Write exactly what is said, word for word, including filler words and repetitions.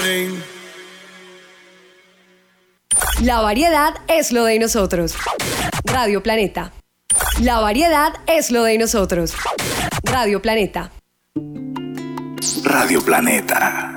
morning. La variedad es lo de nosotros. Radio Planeta. La variedad es lo de nosotros. Radio Planeta. Radio Planeta.